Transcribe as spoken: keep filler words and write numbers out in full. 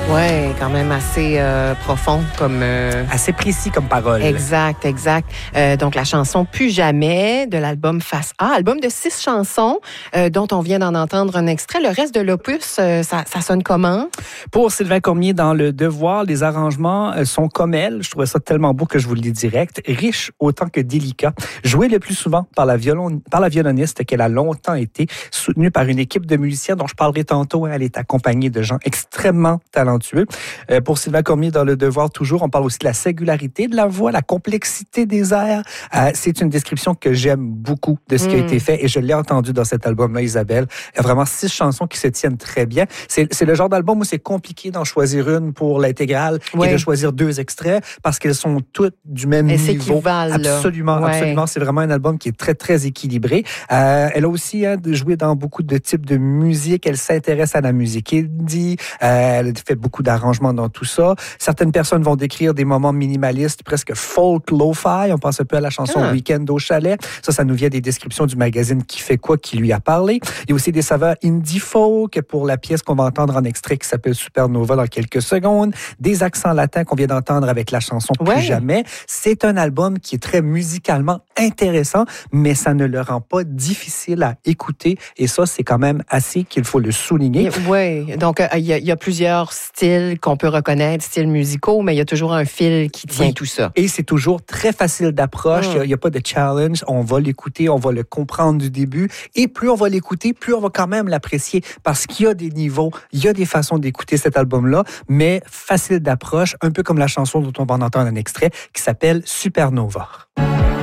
Ouais, quand même assez euh, profond comme... Euh... Assez précis comme parole. Exact, exact. Euh, donc, la chanson « Plus jamais » de l'album Face A, album de six chansons euh, dont on vient d'en entendre un extrait. Le reste de l'opus, euh, ça, ça sonne comment? Pour Sylvain Cormier, dans Le Devoir, les arrangements euh, sont comme elle. Je trouvais ça tellement beau que je vous le dis direct. Riche autant que délicat. Joué le plus souvent par la, violon, par la violoniste qu'elle a longtemps été, soutenue par une équipe de musiciens dont je parlerai tantôt. Elle est accompagnée de gens extrêmement talentueux. Euh, pour Sylvain Cormier, dans Le Devoir, toujours, on parle aussi de la singularité de la voix, la complexité des airs. Euh, c'est une description que j'aime beaucoup de ce mm. qui a été fait et je l'ai entendu dans cet album-là, Isabelle. Il y a vraiment six chansons qui se tiennent très bien. C'est, c'est le genre d'album où c'est compliqué d'en choisir une pour l'intégrale oui. et de choisir deux extraits parce qu'elles sont toutes du même et niveau. Absolument, ouais. absolument. C'est vraiment un album qui est très, très équilibré. Euh, elle a aussi hein, joué dans beaucoup de types de musique. Elle s'intéresse à la musique indie. Euh, elle fait beaucoup d'arrangements dans tout ça. Certaines personnes vont décrire des moments minimalistes, presque folk lo-fi. On pense un peu à la chanson ah. Weekend au chalet. Ça, ça nous vient des descriptions du magazine Qui fait quoi, qui lui a parlé. Il y a aussi des saveurs indie folk pour la pièce qu'on va entendre en extrait qui s'appelle Supernova dans quelques secondes. Des accents latins qu'on vient d'entendre avec la chanson Plus ouais. jamais. C'est un album qui est très musicalement intéressant, mais ça ne le rend pas difficile à écouter. Et ça, c'est quand même assez qu'il faut le souligner. Oui, donc il y, y a plusieurs styles qu'on peut reconnaître, styles musicaux, mais il y a toujours un fil qui tient oui. tout ça. Et c'est toujours très facile d'approche. Il mmh. n'y a, a pas de challenge. On va l'écouter, on va le comprendre du début. Et plus on va l'écouter, plus on va quand même l'apprécier parce qu'il y a des niveaux, il y a des façons d'écouter cet album-là, mais facile d'approche, un peu comme la chanson dont on va en entendre un extrait qui s'appelle Supernova.